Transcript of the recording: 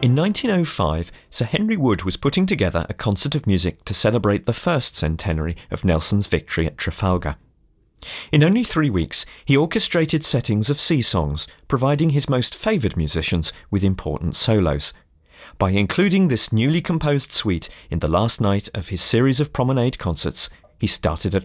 In 1905, Sir Henry Wood was putting together a concert of music to celebrate the first centenary of Nelson's victory at Trafalgar. In only 3 weeks, he orchestrated settings of sea songs, providing his most favoured musicians with important solos. By including this newly composed suite in the last night of his series of promenade concerts, he started a